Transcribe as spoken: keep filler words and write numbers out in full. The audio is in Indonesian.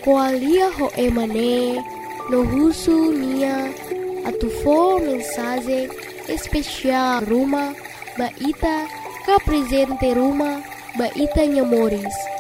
Koalia ho emane no husu nia atufo mensagem especial Ruma baita ka presente Ruma baita nyamoris.